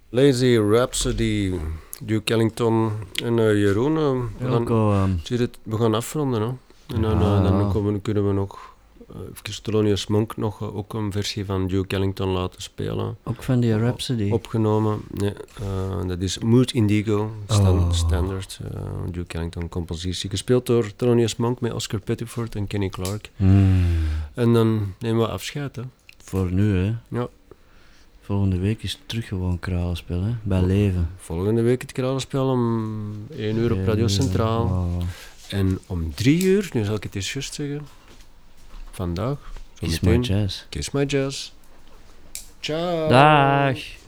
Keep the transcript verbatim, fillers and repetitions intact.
Lazy Rhapsody, Duke Ellington en uh, Jeroen. Uh, we, Ja, gaan, ik wou, um, zie het, we gaan afronden. Hè? En dan, Ja, uh, dan ja. komen, kunnen we nog uh, even Thelonious Monk nog uh, ook een versie van Duke Ellington laten spelen. ook van die Rhapsody. Opgenomen. Nee, uh, dat is Mood Indigo, stan- Oh. standaard uh, Duke Ellington compositie. Gespeeld door Thelonious Monk met Oscar Pettiford en Kenny Clarke. Hmm. En dan nemen we afscheid. Hè? Voor nu, hè. Ja. Volgende week is het terug gewoon kralenspel, hè. Bij Leven. Volgende week het kralenspel om één uur op Eén Radio uur, Centraal. oh. En om drie uur, nu zal ik het eens juist zeggen, vandaag, zo Kiss meteen, My Jazz. Kiss My Jazz. Ciao. Dag.